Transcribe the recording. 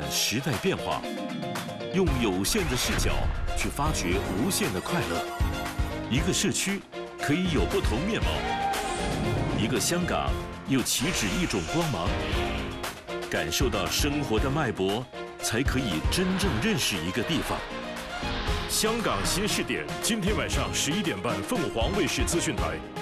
时代变化，用有限的视角去发掘无限的快乐。一个社区可以有不同面貌，一个香港又岂止一种光芒？感受到生活的脉搏，才可以真正认识一个地方。香港新视点，今天晚上11点半，凤凰卫视资讯台。